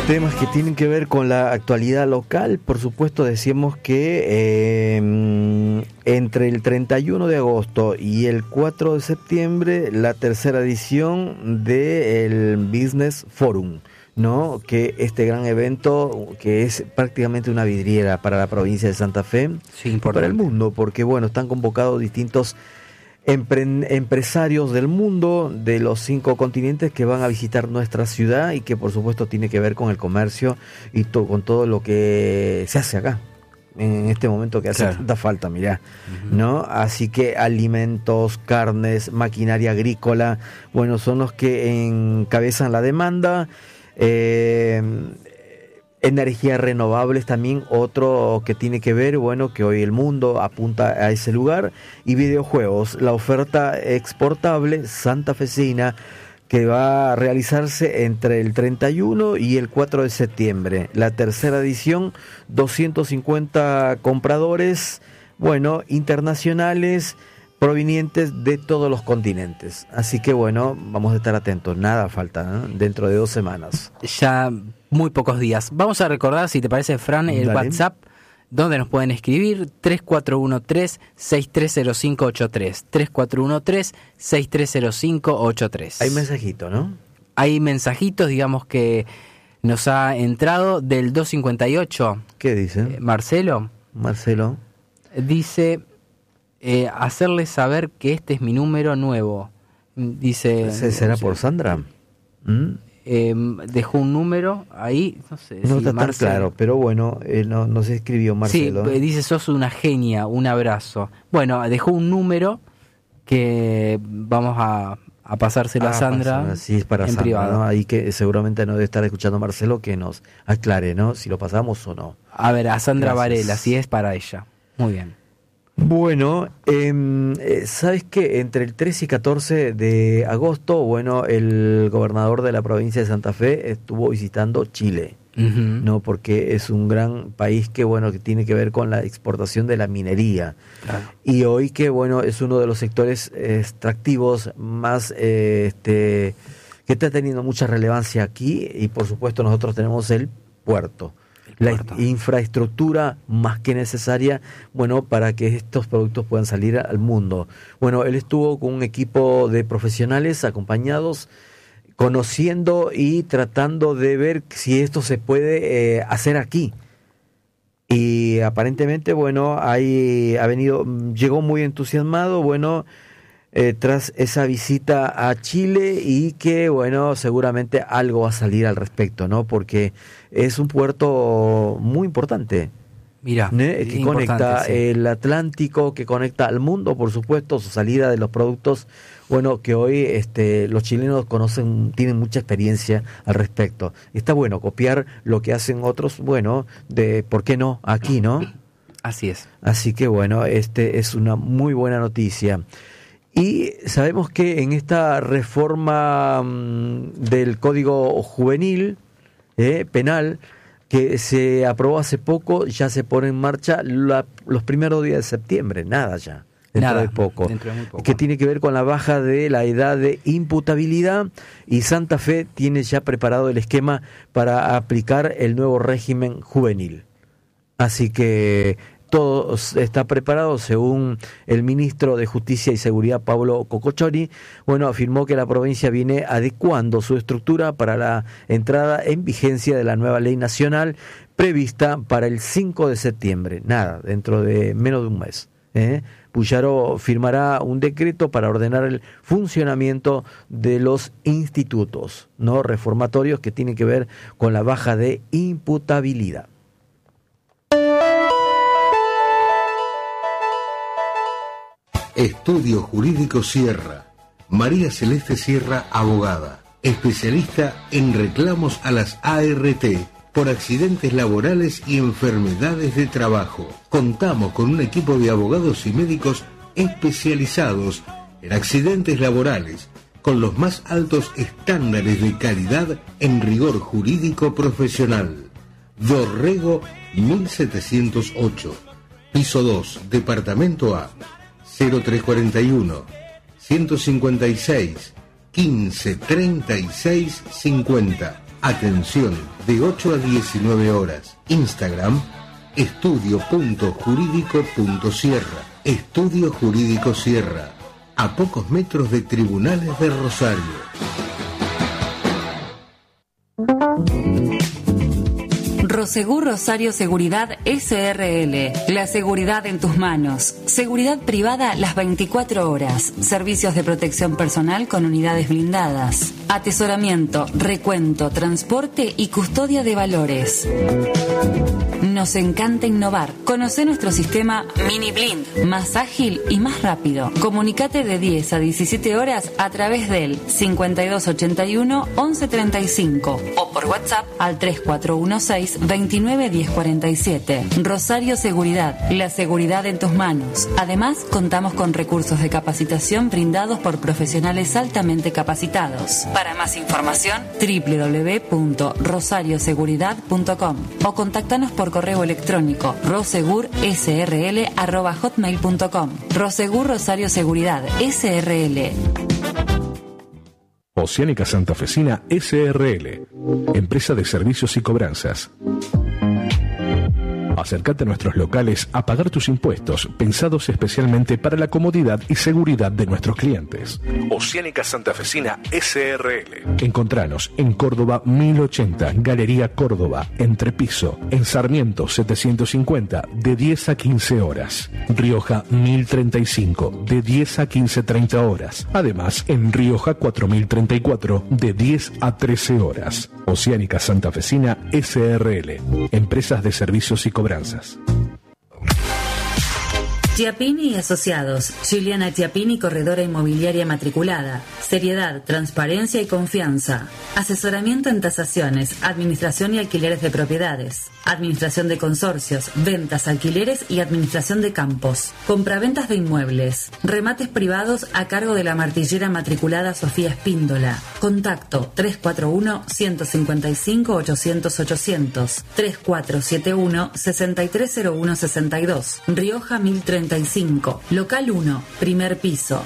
Temas que tienen que ver con la actualidad local. Por supuesto, decíamos que entre el 31 de agosto y el 4 de septiembre, la tercera edición del Business Forum, ¿no? Que este gran evento, que es prácticamente una vidriera para la provincia de Santa Fe, sí, y para el mundo, porque bueno, están convocados distintos empresarios del mundo, de los 5 continentes, que van a visitar nuestra ciudad y que por supuesto tiene que ver con el comercio y con todo lo que se hace acá en este momento, que hace tanta falta, mirá, ¿no? Así que alimentos, carnes, maquinaria agrícola, bueno, son los que encabezan la demanda. Energías renovables también, otro que tiene que ver, bueno, que hoy el mundo apunta a ese lugar, y videojuegos, la oferta exportable santafesina que va a realizarse entre el 31 y el 4 de septiembre. La tercera edición, 250 compradores, bueno, internacionales, provenientes de todos los continentes. Así que bueno, vamos a estar atentos, nada falta, ¿no? Dentro de 2 semanas. Ya muy pocos días. Vamos a recordar, si te parece, Fran, el Dale. WhatsApp, donde nos pueden escribir, 3413-630583, 3413-630583. Hay mensajito, ¿no? Hay mensajitos, digamos, que nos ha entrado del 258. ¿Qué dice? Marcelo dice, hacerles saber que este es mi número nuevo. Dice... ¿Será por Sandra? Dejó un número ahí, no sé. No si está tan claro, pero bueno, no se escribió Marcelo. Sí, dice, sos una genia, un abrazo. Bueno, dejó un número que vamos a pasárselo a Sandra. Sí, es para en Sandra, privado, ¿no? Ahí que seguramente no debe estar escuchando Marcelo, que nos aclare, ¿no? Si lo pasamos o no. A ver, a Sandra Gracias. Varela, si es para ella. Muy bien. Bueno, ¿sabes qué? Entre el 13 y 14 de agosto, bueno, el gobernador de la provincia de Santa Fe estuvo visitando Chile, ¿no? Porque es un gran país que, bueno, que tiene que ver con la exportación de la minería. Claro. Y hoy que, bueno, es uno de los sectores extractivos más, que está teniendo mucha relevancia aquí, y por supuesto nosotros tenemos el puerto. La infraestructura más que necesaria, bueno, para que estos productos puedan salir al mundo. Bueno, él estuvo con un equipo de profesionales acompañados, conociendo y tratando de ver si esto se puede hacer aquí. Y aparentemente, bueno, llegó muy entusiasmado, bueno, tras esa visita a Chile, y que, bueno, seguramente algo va a salir al respecto, ¿no? Porque es un puerto muy importante. Mira, que conecta el Atlántico, que conecta al mundo, por supuesto, su salida de los productos, bueno, que hoy los chilenos tienen mucha experiencia al respecto. Está bueno copiar lo que hacen otros, bueno, ¿por qué no? Aquí, ¿no? Así es. Así que, bueno, es una muy buena noticia. Y sabemos que en esta reforma del Código Juvenil Penal, que se aprobó hace poco, ya se pone en marcha los primeros días de septiembre, dentro de poco, que tiene que ver con la baja de la edad de imputabilidad, y Santa Fe tiene ya preparado el esquema para aplicar el nuevo régimen juvenil. Así que todo está preparado, según el ministro de Justicia y Seguridad, Pablo Cocochori. Bueno, afirmó que la provincia viene adecuando su estructura para la entrada en vigencia de la nueva ley nacional prevista para el 5 de septiembre. Dentro de menos de un mes. Puyaro firmará un decreto para ordenar el funcionamiento de los institutos, ¿no?, reformatorios, que tienen que ver con la baja de imputabilidad. Estudio Jurídico Sierra. María Celeste Sierra, abogada, especialista en reclamos a las ART por accidentes laborales y enfermedades de trabajo. Contamos con un equipo de abogados y médicos especializados en accidentes laborales, con los más altos estándares de calidad en rigor jurídico profesional. Dorrego 1708, piso 2, departamento A, 0341 156 15 36 50. Atención, de 8 a 19 horas. Instagram, estudio.jurídico.sierra. Estudio Jurídico Sierra, a pocos metros de Tribunales de Rosario. Prosegur Rosario Seguridad SRL. La seguridad en tus manos. Seguridad privada las 24 horas. Servicios de protección personal con unidades blindadas. Atesoramiento, recuento, transporte y custodia de valores. Nos encanta innovar. Conoce nuestro sistema Mini Blind, más ágil y más rápido. Comunicate de 10 a 17 horas a través del 5281 1135 o por WhatsApp al 3416 29 1047. Rosario Seguridad, la seguridad en tus manos. Además, contamos con recursos de capacitación brindados por profesionales altamente capacitados. Para más información, www.rosarioseguridad.com o contáctanos por correo electrónico rosegursrl@hotmail.com. Rosegur Rosario Seguridad SRL. Oceánica Santafesina SRL, empresa de servicios y cobranzas. Acércate a nuestros locales a pagar tus impuestos, pensados especialmente para la comodidad y seguridad de nuestros clientes. Oceánica Santafesina SRL. Encontranos en Córdoba 1080, Galería Córdoba, Entrepiso, en Sarmiento 750, de 10 a 15 horas. Rioja 1035, de 10 a 15:30 horas. Además, en Rioja 4034, de 10 a 13 horas. Oceánica Santafesina SRL, empresas de servicios y cobranzas. Chiappini y Asociados. Juliana Chiappini, corredora inmobiliaria matriculada. Seriedad, transparencia y confianza. Asesoramiento en tasaciones, administración y alquileres de propiedades. Administración de consorcios, ventas, alquileres y administración de campos. Compraventas de inmuebles. Remates privados a cargo de la martillera matriculada Sofía Espíndola. Contacto 341-155-800-800. 3471-630162. Rioja 1035. Local 1, primer piso.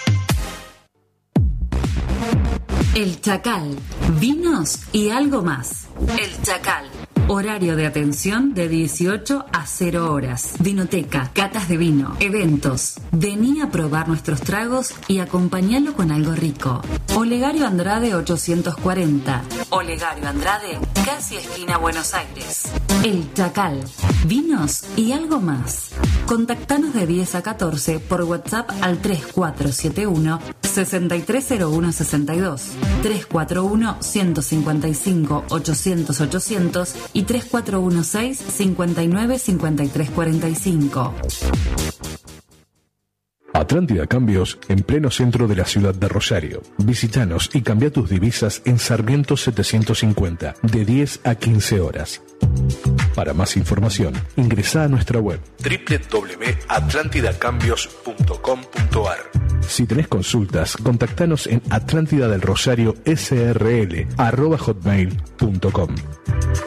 El Chacal, vinos y algo más. El Chacal, horario de atención de 18 a 0 horas. Vinoteca, catas de vino, eventos. Vení a probar nuestros tragos y acompañalo con algo rico. Olegario Andrade 840. Olegario Andrade, casi esquina Buenos Aires. El Chacal, vinos y algo más. Contactanos de 10 a 14 por WhatsApp al 3471 630162, 341 155 800 800 y 3416 59 53 45. Atlántida Cambios, en pleno centro de la ciudad de Rosario. Visítanos y cambia tus divisas en Sarmiento 750, de 10 a 15 horas. Para más información, ingresá a nuestra web www.atlantidacambios.com.ar. Si tenés consultas, contactanos en atlantidadelrosario@hotmail.com.